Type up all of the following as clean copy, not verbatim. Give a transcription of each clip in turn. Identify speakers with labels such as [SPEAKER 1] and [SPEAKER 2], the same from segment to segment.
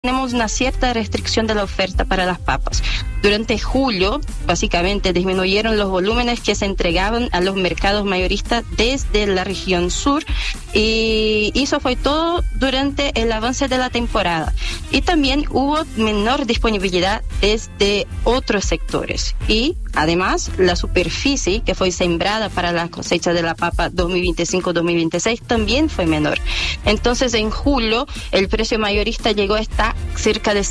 [SPEAKER 1] tenemos una cierta restricción de la oferta para las papas. Durante julio, básicamente, disminuyeron los volúmenes que se entregaban a los mercados mayoristas desde la región sur, y eso fue todo durante el avance de la temporada. Y también hubo menor disponibilidad desde otros sectores. Y además, la superficie que fue sembrada para la cosecha de la papa 2025-2026 también fue menor. Entonces, en julio, el precio mayorista llegó a estar cerca de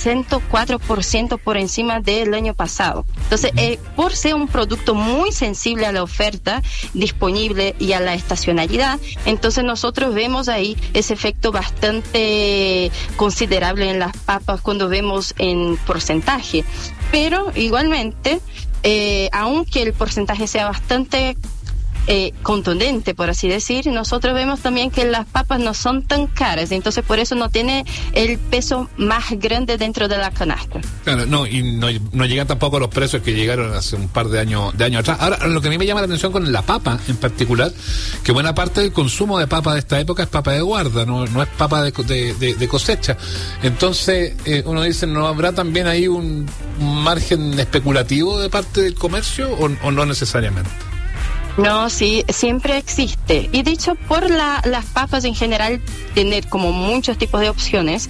[SPEAKER 1] 104% por encima del año pasado. Entonces, por ser un producto muy sensible a la oferta disponible y a la estacionalidad, entonces nosotros vemos ahí ese efecto bastante considerable en las papas cuando vemos en porcentaje. Pero igualmente, aunque el porcentaje sea bastante contundente, por así decir, nosotros vemos también que las papas no son tan caras, entonces por eso no tiene el peso más grande dentro de la canasta.
[SPEAKER 2] Claro, y no llegan tampoco a los precios que llegaron hace un par de años atrás. Ahora, lo que a mí me llama la atención con la papa en particular, que buena parte del consumo de papa de esta época es papa de guarda, no es papa de cosecha. Entonces, uno dice, ¿no habrá también ahí un margen especulativo de parte del comercio o no necesariamente?
[SPEAKER 1] No, sí, siempre existe. Y dicho por las papas en general, tener como muchos tipos de opciones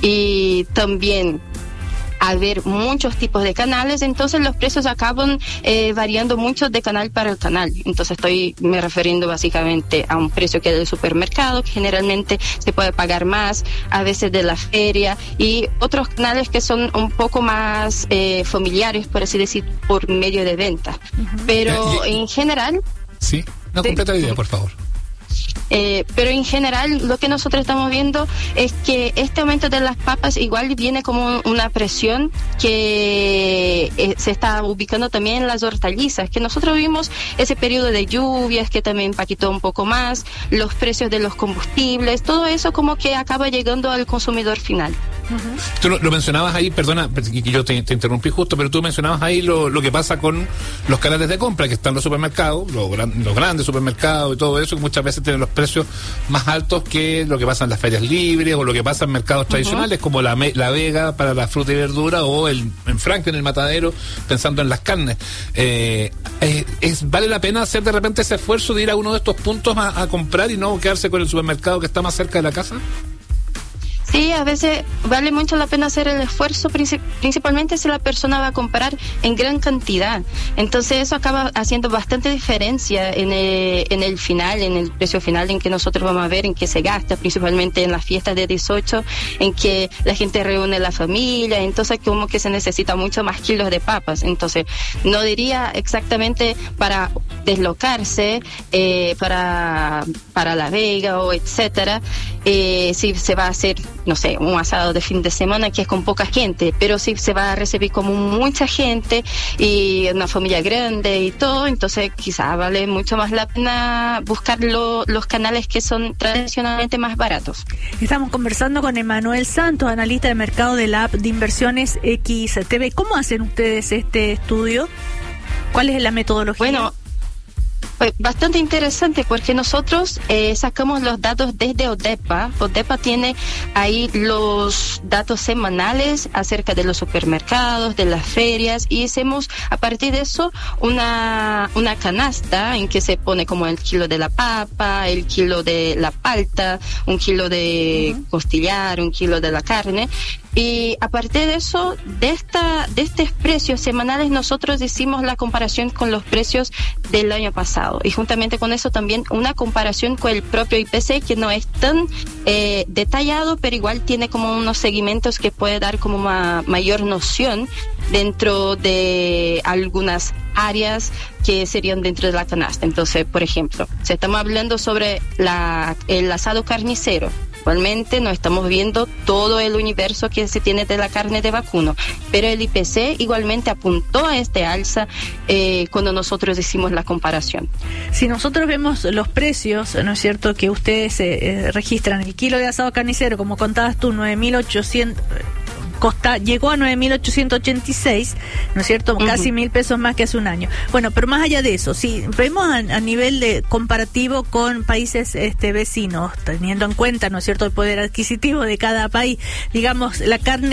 [SPEAKER 1] y también haber muchos tipos de canales, entonces los precios acaban variando mucho de canal para canal. Entonces me refiriendo básicamente a un precio que es del supermercado, que generalmente se puede pagar más, a veces de la feria, y otros canales que son un poco más familiares, por así decir, por medio de venta. Pero en general...
[SPEAKER 2] Sí, no completa la idea, por favor.
[SPEAKER 1] Pero en general lo que nosotros estamos viendo es que este aumento de las papas igual viene como una presión que se está ubicando también en las hortalizas, que nosotros vimos ese periodo de lluvias que también impactó un poco más, los precios de los combustibles, todo eso como que acaba llegando al consumidor final.
[SPEAKER 2] Tú lo mencionabas ahí, perdona que yo te interrumpí justo, pero tú mencionabas ahí lo que pasa con los canales de compra, que están en los supermercados, los grandes supermercados y todo eso, que muchas veces tienen los precios más altos que lo que pasa en las ferias libres o lo que pasa en mercados tradicionales como la Vega para la fruta y verdura, o en Franklin, el Matadero, pensando en las carnes. ¿Vale la pena hacer de repente ese esfuerzo de ir a uno de estos puntos a comprar y no quedarse con el supermercado que está más cerca de la casa?
[SPEAKER 1] Sí, a veces vale mucho la pena hacer el esfuerzo, principalmente si la persona va a comprar en gran cantidad. Entonces eso acaba haciendo bastante diferencia en el final, en el precio final, en que nosotros vamos a ver en qué se gasta, principalmente en las fiestas de 18, en que la gente reúne la familia, entonces como que se necesita mucho más kilos de papas. Entonces no diría exactamente para deslocarse, para la Vega o etcétera, si se va a hacer, no sé, un asado de fin de semana que es con poca gente, pero si se va a recibir como mucha gente y una familia grande y todo, entonces quizá vale mucho más la pena buscar los canales que son tradicionalmente más baratos.
[SPEAKER 3] Estamos conversando con Emanuel Santos, analista de mercado de la app de inversiones XTB. ¿Cómo hacen ustedes este estudio? ¿Cuál es la metodología?
[SPEAKER 1] Bueno, bastante interesante porque nosotros sacamos los datos desde ODEPA. ODEPA tiene ahí los datos semanales acerca de los supermercados, de las ferias, y hacemos a partir de eso una canasta en que se pone como el kilo de la papa, el kilo de la palta, un kilo de costillar, un kilo de la carne. Y a partir de eso, de estos precios semanales, nosotros hicimos la comparación con los precios del año pasado. Y juntamente con eso también una comparación con el propio IPC, que no es tan detallado, pero igual tiene como unos segmentos que puede dar como una mayor noción dentro de algunas áreas que serían dentro de la canasta. Entonces, por ejemplo, si estamos hablando sobre el asado carnicero, actualmente no estamos viendo todo el universo que se tiene de la carne de vacuno, pero el IPC igualmente apuntó a este alza cuando nosotros hicimos la comparación.
[SPEAKER 3] Si nosotros vemos los precios, ¿no es cierto?, que ustedes registran, el kilo de asado carnicero, como contabas tú, 9.800... llegó a 9.886, ¿no es cierto? Casi 1.000 pesos más que hace un año. Bueno, pero más allá de eso, si vemos a nivel de comparativo con países vecinos, teniendo en cuenta, ¿no es cierto?, el poder adquisitivo de cada país, digamos, la carne